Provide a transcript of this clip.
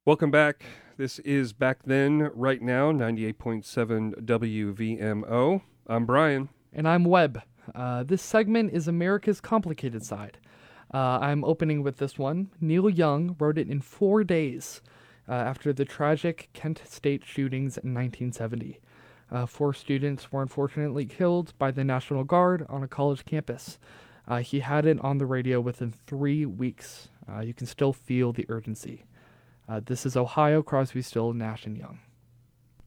Welcome back. This is Back Then, Right Now, 98.7 WVMO. I'm Brian. And I'm Webb. This segment is America's Complicated Side. I'm opening with this one. Neil Young wrote it in 4 days after the tragic Kent State shootings in 1970. 4 students were unfortunately killed by the National Guard on a college campus. He had it on the radio within 3 weeks. You can still feel the urgency. This is Ohio, Crosby, Still, Nash & Young.